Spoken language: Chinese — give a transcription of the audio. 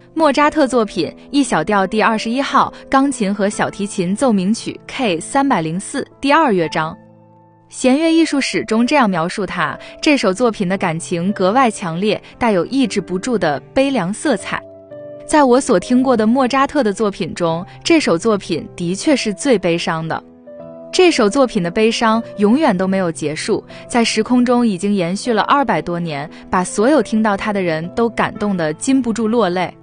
莫扎特作品 E 小调第21号钢琴和小提琴奏鸣曲 K304 第2乐章。弦乐艺术史中这样描述它，这首作品的感情格外强烈，带有抑制不住的悲凉色彩。在我所听过的莫扎特的作品中，这首作品的确是最悲伤的。这首作品的悲伤永远都没有结束，在时空中已经延续了200多年，把所有听到它的人都感动得禁不住落泪。